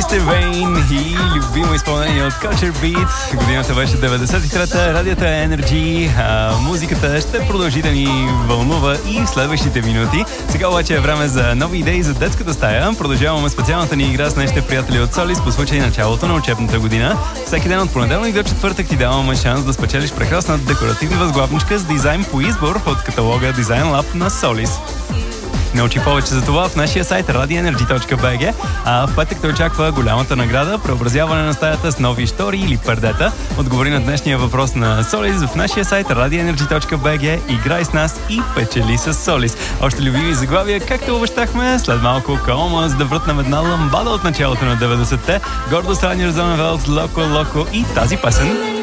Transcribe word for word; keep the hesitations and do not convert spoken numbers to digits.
Мистер Вейн и любимо изпълнение от Culture Beat. Годината беше деветдесет и трета, радиото е Energy. А, музиката ще продължи да ни вълнува и в следващите минути. Сега обаче е време за нови идеи за детската стая. Продължаваме специалната ни игра с нашите приятели от Солис по случай началото на учебната година. Всеки ден от понеделник до четвъртък ти даваме шанс да спечелиш прекрасна декоративна възглавничка с дизайн по избор от каталога Design Lab на Солис. Научи повече за това в нашия сайт ради енерджи точка би джи, а в петък те очаква голямата награда – преобразяване на стаята с нови штори или пердета. Отговори на днешния въпрос на Солис в нашия сайт ради енерджи точка би джи, играй с нас и печели с Солис. Още любими заглавия, както обещахме, след малко Кома, за да вратнем една ламбада от началото на деветдесетте, гордо Станир Зоневелт, Локо Локо и тази песен.